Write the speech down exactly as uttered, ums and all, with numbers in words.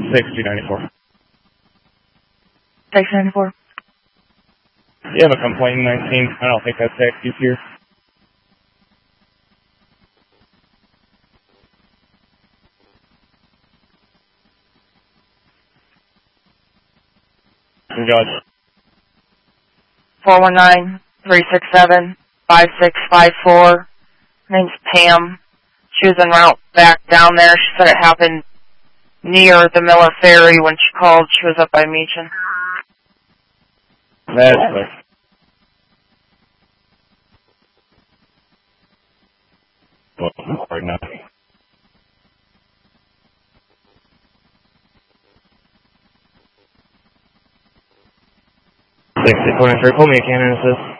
six two nine four. six ninety-four. You have a complaint nineteen. I don't think that's taxi's here. Judge. four one nine, three six seven, five six five four. Name's Pam. She was en route back down there. She said it happened near the Miller Ferry when she called. She was up by Meechin. That's clear. Well, right now. six six one nine three, pull me a cannon assist.